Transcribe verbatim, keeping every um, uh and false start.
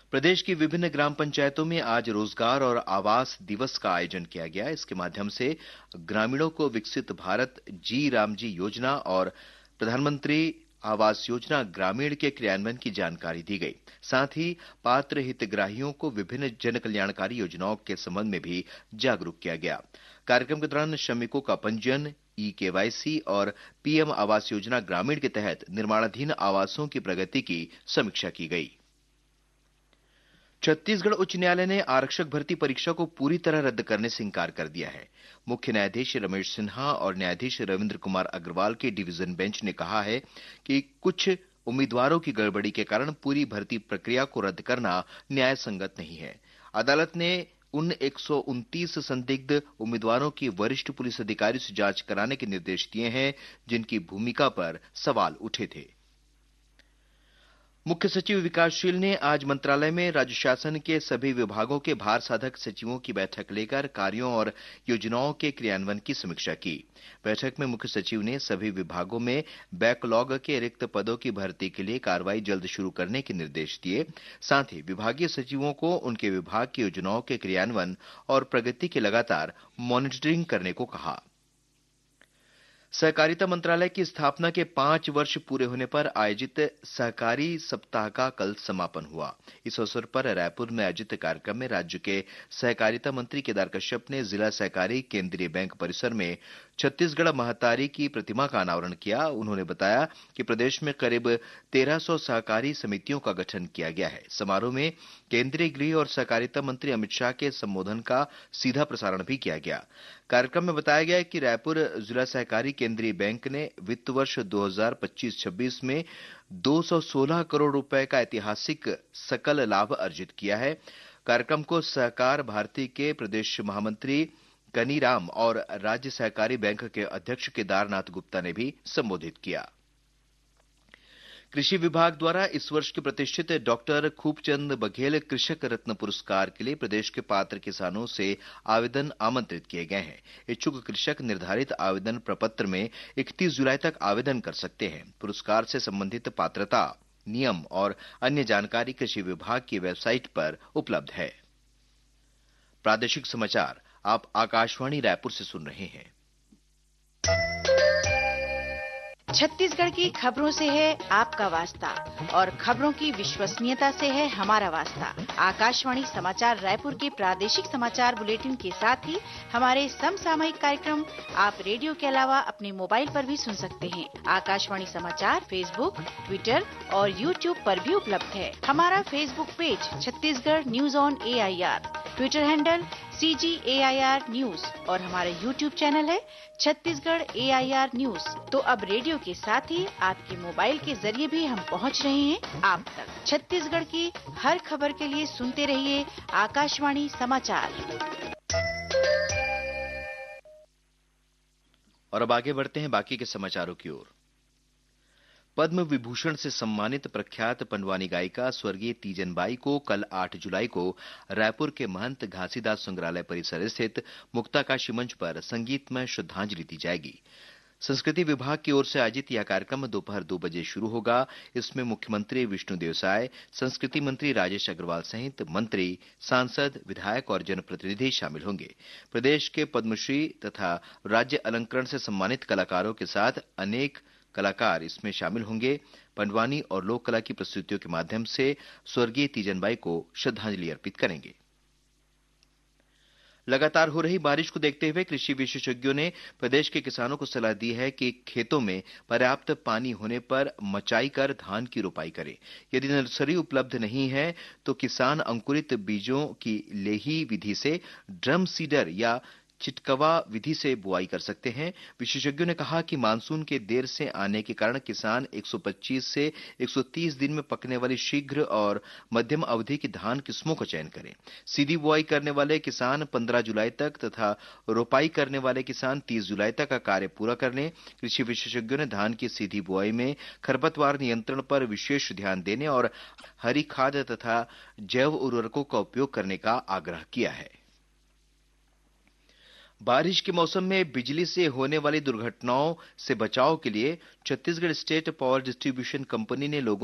प्रदेश की विभिन्न ग्राम पंचायतों में आज रोजगार और आवास दिवस का आयोजन किया गया। इसके माध्यम से ग्रामीणों को विकसित भारत जी रामजी योजना और प्रधानमंत्री आवास योजना ग्रामीण के क्रियान्वयन की जानकारी दी गई। साथ ही पात्र हितग्राहियों को विभिन्न जन कल्याणकारी योजनाओं के संबंध में भी जागरूक किया गया। कार्यक्रम के दौरान श्रमिकों का पंजीयन, ई केवाईसी और पीएम आवास योजना ग्रामीण के तहत निर्माणाधीन आवासों की प्रगति की समीक्षा की गई। छत्तीसगढ़ उच्च न्यायालय ने आरक्षक भर्ती परीक्षा को पूरी तरह रद्द करने से इंकार कर दिया है। मुख्य न्यायाधीश रमेश सिन्हा और न्यायाधीश रविंद्र कुमार अग्रवाल के डिवीजन बेंच ने कहा है कि कुछ उम्मीदवारों की गड़बड़ी के कारण पूरी भर्ती प्रक्रिया को रद्द करना न्याय संगत नहीं है। अदालत ने उन एक सौ उनतीस संदिग्ध उम्मीदवारों की वरिष्ठ पुलिस अधिकारी से जांच कराने के निर्देश दिए हैं, जिनकी भूमिका पर सवाल उठे थे। मुख्य सचिव विकासशील ने आज मंत्रालय में राज्य शासन के सभी विभागों के भार साधक सचिवों की बैठक लेकर कार्यों और योजनाओं के क्रियान्वयन की समीक्षा की। बैठक में मुख्य सचिव ने सभी विभागों में बैकलॉग के रिक्त पदों की भर्ती के लिए कार्रवाई जल्द शुरू करने के निर्देश दिए। साथ ही विभागीय सचिवों को उनके विभाग की योजनाओं के क्रियान्वयन और प्रगति की लगातार मॉनिटरिंग करने को कहा। सहकारिता मंत्रालय की स्थापना के पांच वर्ष पूरे होने पर आयोजित सहकारी सप्ताह का कल समापन हुआ। इस अवसर पर रायपुर में आयोजित कार्यक्रम में राज्य के सहकारिता मंत्री केदार कश्यप ने जिला सहकारी केंद्रीय बैंक परिसर में छत्तीसगढ़ महतारी की प्रतिमा का अनावरण किया। उन्होंने बताया कि प्रदेश में करीब तेरह सौ सहकारी समितियों का गठन किया गया है। समारोह में केंद्रीय गृह और सहकारिता मंत्री अमित शाह के संबोधन का सीधा प्रसारण भी किया गया। कार्यक्रम में बताया गया कि रायपुर जिला सहकारी केंद्रीय बैंक ने वित्त वर्ष दो हज़ार पच्चीस छब्बीस में दो सौ सोलह करोड़ रुपए का ऐतिहासिक सकल लाभ अर्जित किया है। कार्यक्रम को सहकार भारती के प्रदेश महामंत्री कनीराम और राज्य सहकारी बैंक के अध्यक्ष केदारनाथ गुप्ता ने भी संबोधित किया। कृषि विभाग द्वारा इस वर्ष के प्रतिष्ठित डॉक्टर खूबचंद बघेल कृषक रत्न पुरस्कार के लिए प्रदेश के पात्र किसानों से आवेदन आमंत्रित किए गए हैं। इच्छुक कृषक निर्धारित आवेदन प्रपत्र में इकतीस जुलाई तक आवेदन कर सकते हैं। पुरस्कार से संबंधित पात्रता, नियम और अन्य जानकारी कृषि विभाग की वेबसाइट पर उपलब्ध है। प्रादेशिक समाचार आप आकाशवाणी रायपुर से सुन रहे हैं। छत्तीसगढ़ की खबरों से है आपका वास्ता और खबरों की विश्वसनीयता से है हमारा वास्ता। आकाशवाणी समाचार रायपुर के प्रादेशिक समाचार बुलेटिन के साथ ही हमारे समसामयिक कार्यक्रम आप रेडियो के अलावा अपने मोबाइल पर भी सुन सकते हैं। आकाशवाणी समाचार फेसबुक, ट्विटर और यूट्यूब पर भी उपलब्ध है। हमारा Facebook page Chhattisgarh news on A I R, Twitter handle C ji A I R news और हमारा यूट्यूब चैनल है छत्तीसगढ़ ए आई आर न्यूज। तो अब रेडियो के साथ ही आपके मोबाइल के जरिए भी हम पहुंच रहे हैं आप तक। छत्तीसगढ़ की हर खबर के लिए सुनते रहिए आकाशवाणी समाचार। और अब आगे बढ़ते हैं बाकी के समाचारों की ओर। पद्म विभूषण से सम्मानित प्रख्यात पंडवानी गायिका स्वर्गीय तीजन बाई को कल आठ जुलाई को रायपुर के महंत घासीदास संग्रहालय परिसर स्थित मुक्ताकाशी मंच पर संगीतमय श्रद्धांजलि दी जाएगी। संस्कृति विभाग की ओर से आयोजित यह कार्यक्रम दोपहर दो बजे शुरू होगा। इसमें मुख्यमंत्री विष्णुदेव साय, संस्कृति मंत्री राजेश अग्रवाल सहित मंत्री, सांसद, विधायक और जनप्रतिनिधि शामिल होंगे। प्रदेश के पद्मश्री तथा राज्य अलंकरण से सम्मानित कलाकारों के साथ अनेक कलाकार इसमें शामिल होंगे। पंडवानी और लोक कला की प्रस्तुतियों के माध्यम से स्वर्गीय तीजन बाई को श्रद्धांजलि अर्पित करेंगे। लगातार हो रही बारिश को देखते हुए कृषि विशेषज्ञों ने प्रदेश के किसानों को सलाह दी है कि खेतों में पर्याप्त पानी होने पर मचाई कर धान की रोपाई करें। यदि नर्सरी उपलब्ध नहीं है तो किसान अंकुरित बीजों की लेही विधि से, ड्रम सीडर या चिटकवा विधि से बुआई कर सकते हैं। विशेषज्ञों ने कहा कि मानसून के देर से आने के कारण किसान एक सौ पच्चीस से एक सौ तीस दिन में पकने वाली शीघ्र और मध्यम अवधि की धान किस्मों का चयन करें। सीधी बुआई करने वाले किसान पंद्रह जुलाई तक तथा रोपाई करने वाले किसान तीस जुलाई तक का कार्य पूरा कर लें। कृषि विशेषज्ञों ने धान की सीधी बुआई में खरपतवार नियंत्रण पर विशेष ध्यान देने और हरी खाद तथा जैव उर्वरकों का उपयोग करने का आग्रह किया है। बारिश के मौसम में बिजली से होने वाली दुर्घटनाओं से बचाव के लिए Chhattisgarh state power distribution company ने लोगों